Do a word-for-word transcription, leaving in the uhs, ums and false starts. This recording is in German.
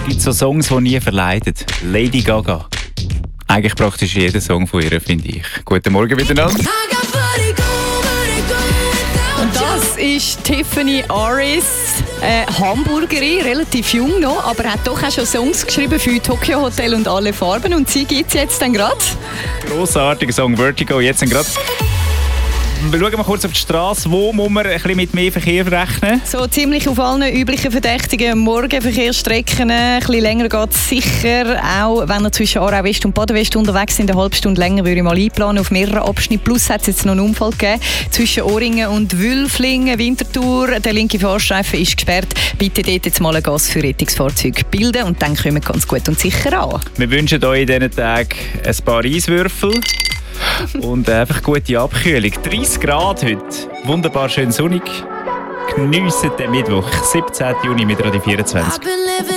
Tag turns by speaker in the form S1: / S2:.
S1: gibt so Songs, die nie verleiden. Lady Gaga. Eigentlich praktisch jeder Song von ihr, finde ich. Guten Morgen miteinander.
S2: Und das ist Tiffany Aris, äh, Hamburgerin, relativ jung noch, aber hat doch auch schon Songs geschrieben für Tokyo Hotel und alle Farben. Und sie gibt es jetzt dann gerade.
S1: Grossartiger Song Vertigo, jetzt gerade. Wir schauen mal kurz auf die Straße. Wo muss man ein bisschen mit mehr Verkehr rechnen?
S2: So ziemlich auf allen üblichen verdächtigen Morgenverkehrsstrecken. Ein bisschen länger geht es sicher. Auch wenn ihr zwischen Aarau West und Baden West unterwegs sind, eine halbe Stunde länger würde ich mal einplanen auf mehreren Abschnitten. Plus hat es jetzt noch einen Unfall gegeben zwischen Oringen und Wülflingen, Winterthur. Der linke Fahrstreifen ist gesperrt. Bitte dort jetzt mal ein Gas für Rettungsfahrzeuge bilden und dann kommen wir ganz gut und sicher an.
S1: Wir wünschen euch in diesen Tagen ein paar Eiswürfel. Und einfach gute Abkühlung. dreißig Grad heute. Wunderbar schön sonnig. Geniessen den Mittwoch, siebzehnten Juni mit Radio vierundzwanzig.